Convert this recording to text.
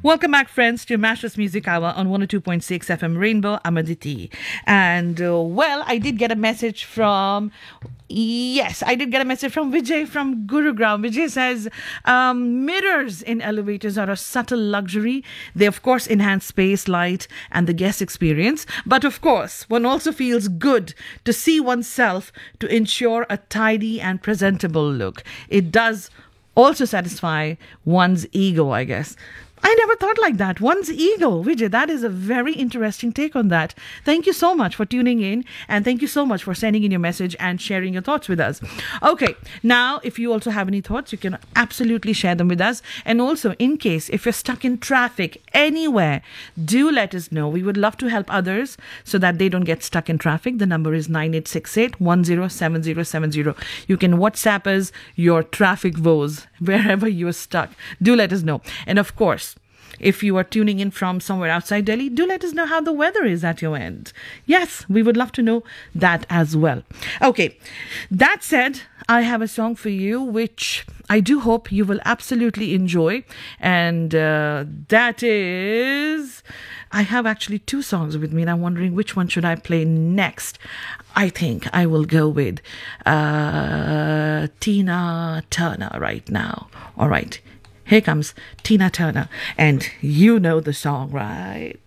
Welcome back, friends, to Mashless Music Hour on 102.6 FM Rainbow. I'm Aditi. And, I did get a message from... Yes, I did get a message from Vijay from Gurugram. Vijay says, mirrors in elevators are a subtle luxury. They, of course, enhance space, light, and the guest experience. But, of course, one also feels good to see oneself to ensure a tidy and presentable look. It does also satisfy one's ego, I guess. I never thought like that. One's ego. Vijay, that is a very interesting take on that. Thank you so much for tuning in, and thank you so much for sending in your message and sharing your thoughts with us. Okay, now if you also have any thoughts, you can absolutely share them with us. And also, in case if you're stuck in traffic anywhere, do let us know. We would love to help others so that they don't get stuck in traffic. The number is 9868-107070. You can WhatsApp us your traffic woes wherever you're stuck. Do let us know. And of course, if you are tuning in from somewhere outside Delhi, do let us know how the weather is at your end. Yes, we would love to know that as well. Okay, that said, I have a song for you which I do hope you will absolutely enjoy. And that is... I have actually two songs with me and I'm wondering which one should I play next. I think I will go with Tina Turner right now. All right. Here comes Tina Turner, and you know the song, right?